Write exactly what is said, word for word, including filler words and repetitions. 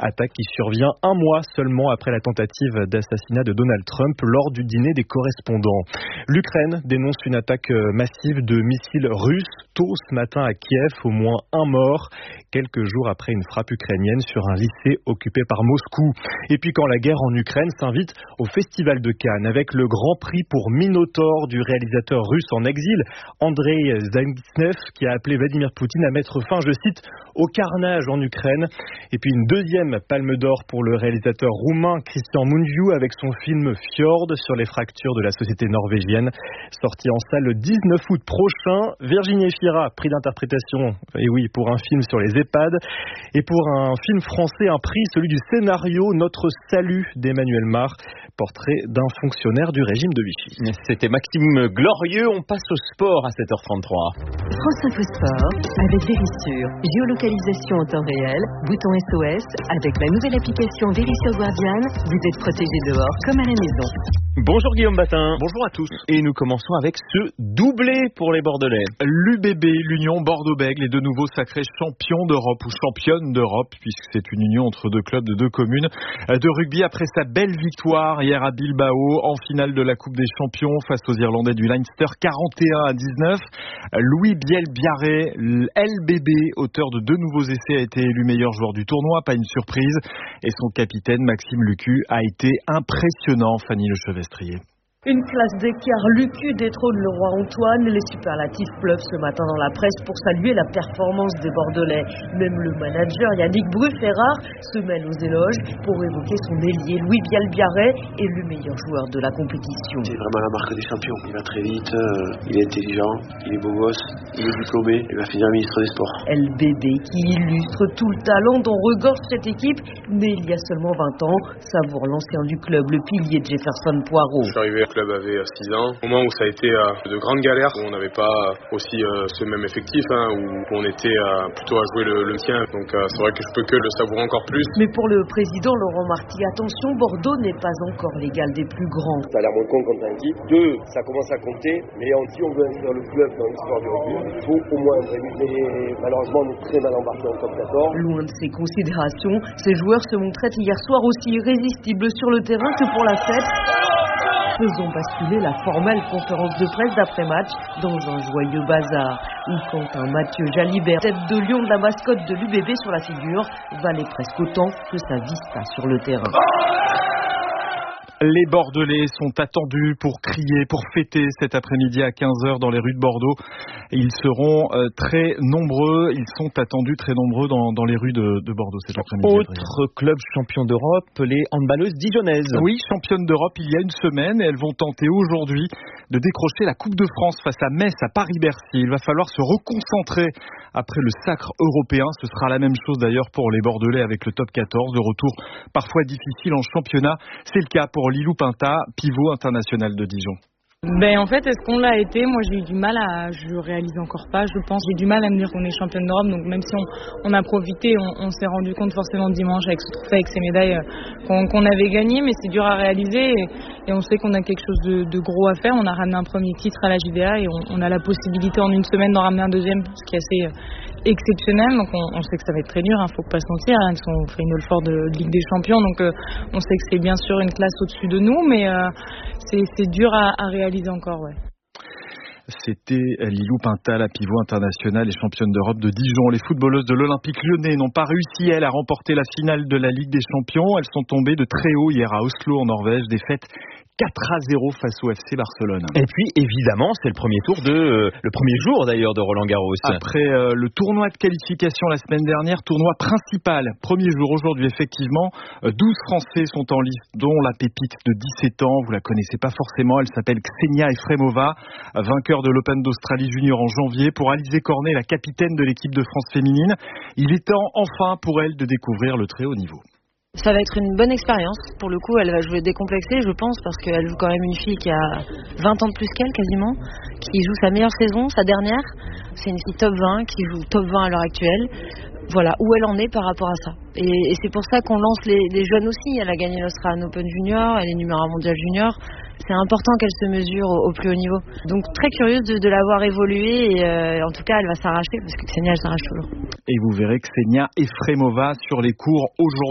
Attaque qui survient un mois seulement après la tentative d'assassinat de Donald Trump lors du dîner des correspondants. L'Ukraine dénonce une attaque massive de missiles russes tôt ce matin à Kiev, au moins un mort, quelques jours après une frappe ukrainienne sur un lycée occupé par Moscou. Et puis quand la guerre en Ukraine s'invite au Festival de Cannes avec le grand prix pour Minotaure du réalisateur russe en exil, Andrei Zanisnev, qui a appelé Vladimir Poutine à mettre fin, je cite, au carnage en Ukraine. Et puis une deuxième palme d'or pour le réalisateur roumain Cristian Mungiu avec son film Fjord sur les fractures de la société norvégienne, sorti en salle le dix-neuf août prochain. Virginie Efira, prix d'interprétation, et oui, pour un film sur les EHPAD. Et pour un film français, un prix, celui du scénario Notre salut d'Emmanuel Mar, portrait d'un fonctionnaire du régime de Vichy. C'était Maxime Glorieux, on passe au sport à sept heures trente-trois. France Info Sport avec Vérissure, géolocalisation en temps réel, bouton S O S, avec la nouvelle application Vérissure Guardian, vous êtes protégé dehors comme à la maison. Bonjour Guillaume Batin. Bonjour à tous. Et nous commençons avec ce doublé pour les Bordelais. L'U B B, l'Union Bordeaux-Bègles, est de nouveau sacrée champion d'Europe ou championne d'Europe, puisque c'est une union entre deux clubs de deux communes de rugby après sa belle victoire hier à Bilbao en finale de la Coupe des Champions face aux Irlandais du Leinster, quarante et un à dix-neuf. Louis Biel-Biarré, L B B, auteur de deux nouveaux essais, a été élu meilleur joueur du tournoi, pas une surprise. Et son capitaine Maxime Lucu a été impressionnant, Fanny Lechevestrier. Une classe d'écart, Lucu détrône le roi Antoine. Les superlatifs pleuvent ce matin dans la presse pour saluer la performance des Bordelais. Même le manager Yannick Brufférard se mêle aux éloges pour évoquer son ailier Louis Biel-Biarré, élu meilleur joueur de la compétition. C'est vraiment la marque des champions. Il va très vite, euh, il est intelligent, il est beau gosse, il est diplômé, il va finir ministre des Sports. L B B qui illustre tout le talent dont regorge cette équipe, mais il y a seulement vingt ans, savoure l'ancien du club, le pilier Jefferson Poirot. Je suis arrivé Le club avait six ans, au moment où ça a été euh, de grandes galères, où on n'avait pas aussi euh, ce même effectif, hein, où on était euh, plutôt à jouer le, le tien. Donc euh, c'est vrai que je peux que le savourer encore plus. Mais pour le président Laurent Marty, attention, Bordeaux n'est pas encore l'égal des plus grands. Ça a l'air moins con quand t'as un titre. Deux, ça commence à compter. Mais si on veut inscrire le club dans l'histoire du rugby, il faut au moins un vrai. Mais malheureusement, on est très mal embarqué en top quatorze. Loin de ces considérations, ces joueurs se montraient hier soir aussi irrésistibles sur le terrain que pour la fête, faisons basculer la formelle conférence de presse d'après-match dans un joyeux bazar, où quand un Mathieu Jalibert, tête de lion de la mascotte de l'U B B sur la figure, valait presque autant que sa vista sur le terrain. Les Bordelais sont attendus pour crier, pour fêter cet après-midi à quinze heures dans les rues de Bordeaux. Ils seront euh, très nombreux, ils sont attendus très nombreux dans, dans les rues de, de Bordeaux cet après-midi. Autre club champion d'Europe, les handballeuses dijonnaises. Oui, championnes d'Europe il y a une semaine et elles vont tenter aujourd'hui de décrocher la Coupe de France face à Metz à Paris-Bercy. Il va falloir se reconcentrer après le sacre européen. Ce sera la même chose d'ailleurs pour les Bordelais avec le top quatorze. Le retour parfois difficile en championnat. C'est le cas pour Lilou Pinta, pivot international de Dijon. Ben en fait, est-ce qu'on l'a été? Moi, j'ai eu du mal à, je réalise encore pas. Je pense, j'ai du mal à me dire qu'on est championne d'Europe. Donc même si on, on a profité, on, on s'est rendu compte forcément dimanche avec ce trophée, avec ces médailles qu'on, qu'on avait gagnées, mais c'est dur à réaliser et, et on sait qu'on a quelque chose de, de gros à faire. On a ramené un premier titre à la J D A et on, on a la possibilité en une semaine d'en ramener un deuxième, ce qui est assez exceptionnel. Donc on, on sait que ça va être très dur. Hein, faut pas se mentir. Hein, ils sont Final Four de, de Ligue des Champions, donc euh, on sait que c'est bien sûr une classe au-dessus de nous, mais euh, c'est, c'est dur à, à réaliser encore, ouais. C'était Lilou Pinta, la pivot internationale et championne d'Europe de Dijon. Les footballeuses de l'Olympique Lyonnais n'ont pas réussi, elles, à remporter la finale de la Ligue des Champions. Elles sont tombées de très haut hier à Oslo, en Norvège. Défaite quatre à zéro face au F C Barcelone. Et puis évidemment c'est le premier tour de euh, le premier jour d'ailleurs de Roland Garros. Après euh, le tournoi de qualification la semaine dernière, tournoi principal, premier jour aujourd'hui effectivement, euh, douze Français sont en lice, dont la pépite de dix-sept ans, vous la connaissez pas forcément, elle s'appelle Ksenia Efremova, vainqueur de l'Open d'Australie Junior en janvier. Pour Alizé Cornet, la capitaine de l'équipe de France féminine, il est temps enfin pour elle de découvrir le très haut niveau. Ça va être une bonne expérience. Pour le coup, elle va jouer décomplexée, je pense, parce qu'elle joue quand même une fille qui a vingt ans de plus qu'elle, quasiment, qui joue sa meilleure saison, sa dernière. C'est une fille top vingt, qui joue top vingt à l'heure actuelle. Voilà, où elle en est par rapport à ça. Et, et c'est pour ça qu'on lance les, les jeunes aussi. Elle a gagné l'Australian Open Junior, elle est numéro un mondial junior. C'est important qu'elle se mesure au, au plus haut niveau. Donc très curieuse de, de la voir évoluer et euh, en tout cas elle va s'arracher parce que Ksenia elle s'arrache toujours. Et vous verrez Ksenia Efremova sur les cours aujourd'hui.